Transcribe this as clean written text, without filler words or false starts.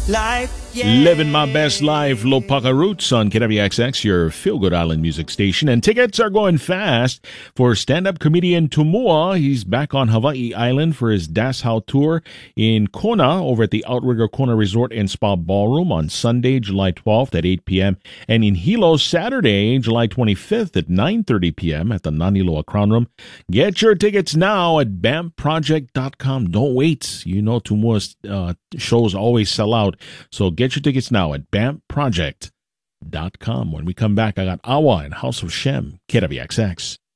life, yeah. Living my best life, Lopaka Roots on KWXX, your feel-good island music station. And tickets are going fast for stand-up comedian Tumua. He's back on Hawaii Island for his Das How tour in Kona over at the Outrigger Kona Resort and Spa Ballroom on Sunday, July 12th at 8 p.m. And in Hilo, Saturday, July 25th at 9:30 p.m. at the Naniloa Crown Room. Get your tickets now at BAMProject.com. Don't wait. You know Tumua's shows always sell out. So get your tickets now at BAMProject.com. When we come back, I got Awa and House of Shem, KWXX.